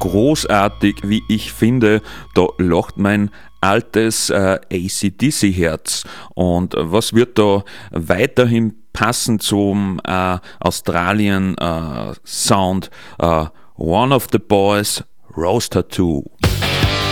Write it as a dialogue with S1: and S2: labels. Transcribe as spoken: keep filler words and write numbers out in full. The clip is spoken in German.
S1: großartig, wie ich finde. Da lacht mein altes äh, A C D C-Herz. Und was wird da weiterhin passen zum äh, Australien-Sound? Äh, One of the Boys, Rose Tattoo.